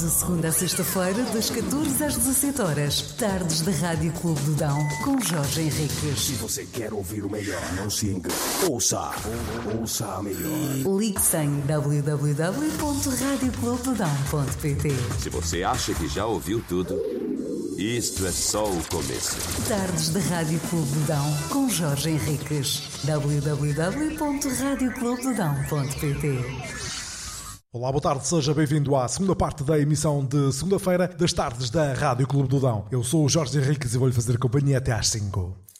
De segunda a sexta-feira, das 14 às 17 horas. Tardes da Rádio Clube do Dão, com Jorge Henriques. Se você quer ouvir o melhor, não se engane. Ouça a melhor. Ligue-se em www.radioclubedodão.pt. Se você acha que já ouviu tudo, isto é só o começo. Tardes da Rádio Clube do Dão, com Jorge Henriques. www.radioclubedodão.pt. Olá, boa tarde, seja bem-vindo à segunda parte da emissão de segunda-feira das tardes da Rádio Clube do Dão. Eu sou o Jorge Henriques e vou-lhe fazer companhia até às 5.